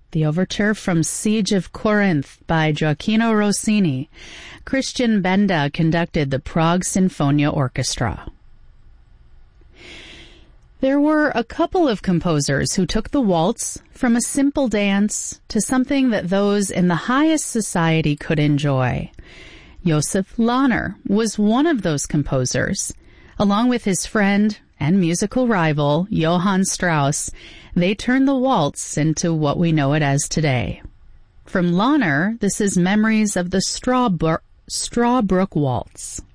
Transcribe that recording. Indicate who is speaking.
Speaker 1: the overture from Siege of Corinth by Gioacchino Rossini. Christian Benda conducted the Prague Sinfonia Orchestra. There were a couple of composers who took the waltz from a simple dance to something that those in the highest society could enjoy. Joseph Lahner was one of those composers. Along with his friend and musical rival, Johann Strauss, they turned the waltz into what we know it as today. From Lahner, this is Memories of the Strawbrook Waltz.